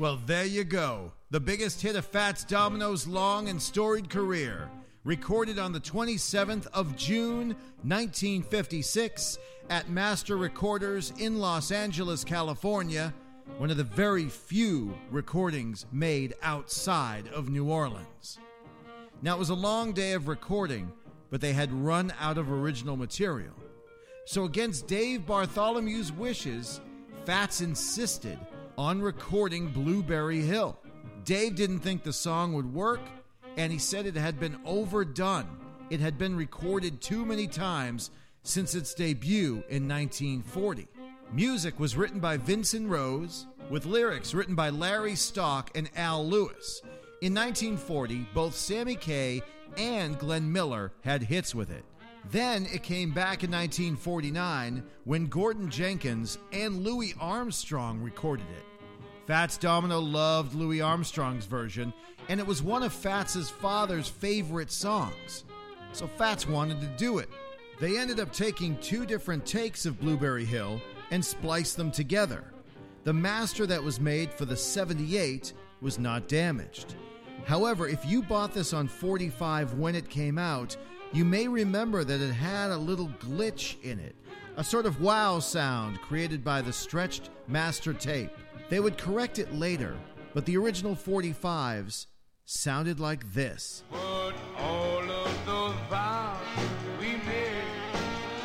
Well, there you go. The biggest hit of Fats Domino's long and storied career. Recorded on the 27th of June, 1956, at Master Recorders in Los Angeles, California, one of the very few recordings made outside of New Orleans. Now, it was a long day of recording, but they had run out of original material. So against Dave Bartholomew's wishes, Fats insisted on recording Blueberry Hill. Dave didn't think the song would work, and he said it had been overdone. It had been recorded too many times since its debut in 1940. Music was written by Vincent Rose, with lyrics written by Larry Stock and Al Lewis. In 1940, both Sammy Kaye and Glenn Miller had hits with it. Then it came back in 1949 when Gordon Jenkins and Louis Armstrong recorded it. Fats Domino loved Louis Armstrong's version, and it was one of Fats's father's favorite songs. So Fats wanted to do it. They ended up taking 2 different takes of Blueberry Hill and spliced them together. The master that was made for the 78 was not damaged. However, if you bought this on 45 when it came out, you may remember that it had a little glitch in it, a sort of wow sound created by the stretched master tape. They would correct it later, but the original 45s sounded like this. But all of those vows we made,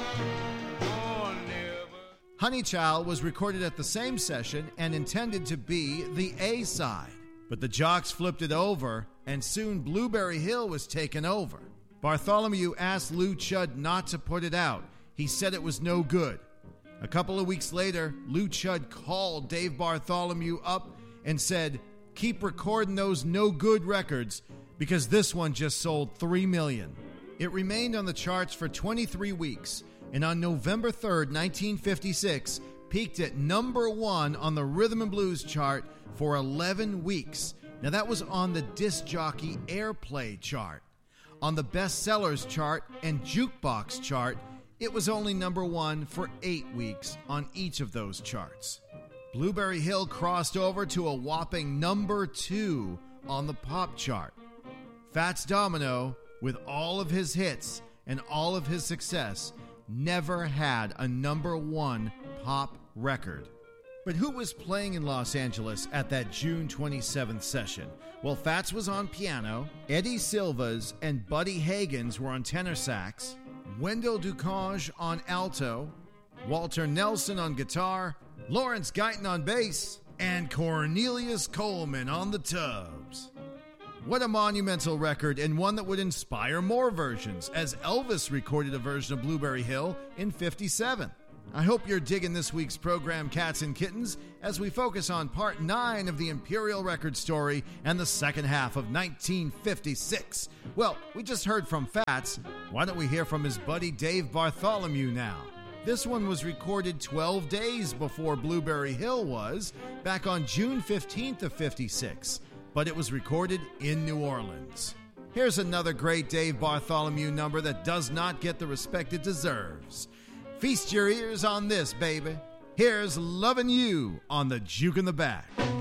oh, never. Honey Child was recorded at the same session and intended to be the A-side. But the jocks flipped it over, and soon Blueberry Hill was taken over. Bartholomew asked Lou Chudd not to put it out. He said it was no good. A couple of weeks later, Lou Chudd called Dave Bartholomew up and said, "Keep recording those no-good records because this one just sold 3 million. It remained on the charts for 23 weeks, and on November 3rd, 1956, peaked at number 1 on the Rhythm and Blues chart for 11 weeks. Now that was on the disc jockey airplay chart. On the bestsellers chart and jukebox chart, it was only number 1 for 8 weeks on each of those charts. Blueberry Hill crossed over to a whopping number 2 on the pop chart. Fats Domino, with all of his hits and all of his success, never had a number 1 pop record. But who was playing in Los Angeles at that June 27th session? Well, Fats was on piano, Eddie Silvas and Buddy Hagens were on tenor sax, Wendell Ducange on alto, Walter Nelson on guitar, Lawrence Guyton on bass, and Cornelius Coleman on the tubs. What a monumental record, and one that would inspire more versions, as Elvis recorded a version of Blueberry Hill in '57. I hope you're digging this week's program, Cats and Kittens, as we focus on part 9 of the Imperial Record story and the second half of 1956. Well, we just heard from Fats. Why don't we hear from his buddy Dave Bartholomew now? This one was recorded 12 days before Blueberry Hill was, back on June 15th of '56, but it was recorded in New Orleans. Here's another great Dave Bartholomew number that does not get the respect it deserves. Feast your ears on this, baby. Here's Lovin' You on the Juke in the Back.